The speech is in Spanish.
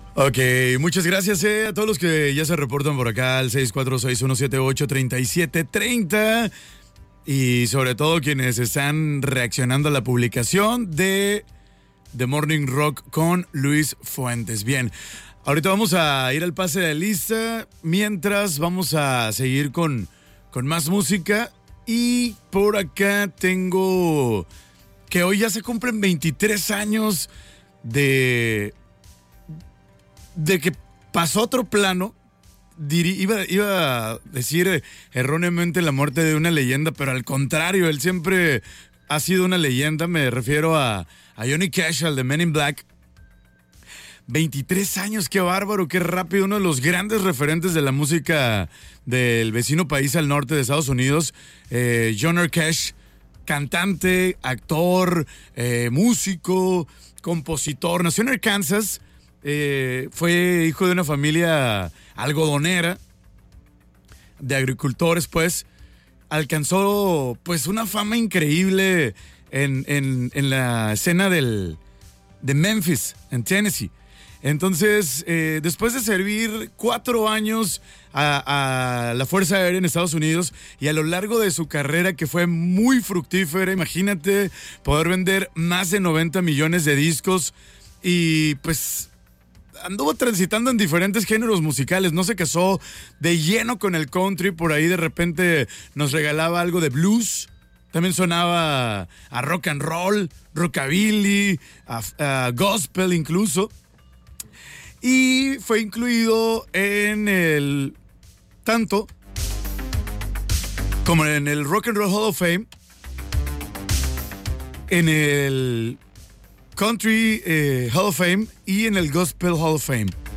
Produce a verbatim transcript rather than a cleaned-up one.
Ok, muchas gracias eh, a todos los que ya se reportan por acá al seis cuatro seis, uno siete ocho, tres siete tres cero y sobre todo quienes están reaccionando a la publicación de The Morning Rock con Luis Fuentes. Bien, ahorita vamos a ir al pase de lista, mientras vamos a seguir con, con más música y por acá tengo que hoy ya se cumplen veintitrés años de... de que pasó a otro plano. Diri, iba, iba a decir erróneamente la muerte de una leyenda, pero al contrario, él siempre ha sido una leyenda. Me refiero a, a Johnny Cash, al de Men in Black. veintitrés años, qué bárbaro, qué rápido. Uno de los grandes referentes de la música del vecino país al norte de Estados Unidos, eh, Johnny Cash, cantante, actor, eh, músico, compositor. Nació en Arkansas. Eh, fue hijo de una familia algodonera, de agricultores, pues. Alcanzó, pues, una fama increíble en, en, en la escena del, de Memphis, en Tennessee. Entonces, eh, después de servir cuatro años a, a la Fuerza Aérea en Estados Unidos y a lo largo de su carrera, que fue muy fructífera, imagínate poder vender más de noventa millones de discos y, pues, anduvo transitando en diferentes géneros musicales, no se casó de lleno con el country, por ahí de repente nos regalaba algo de blues, también sonaba a rock and roll, rockabilly, a, a gospel incluso, y fue incluido en el, tanto como en el Rock and Roll Hall of Fame, en el Country eh, Hall of Fame y en el Gospel Hall of Fame.